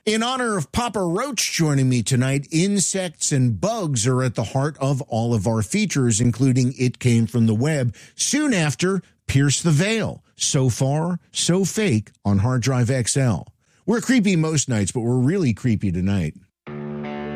In honor of Papa Roach joining me tonight, insects and bugs are at the heart of all of our features, including It Came from the Web. Soon after, Pierce the Veil. So far, so fake on Hard Drive XL. We're creepy most nights, but we're really creepy tonight.